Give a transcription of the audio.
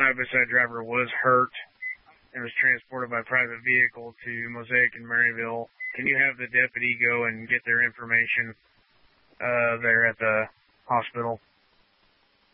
side-by-side driver was hurt and was transported by private vehicle to Mosaic in Maryville. Can you have the deputy go and get their information there at the hospital?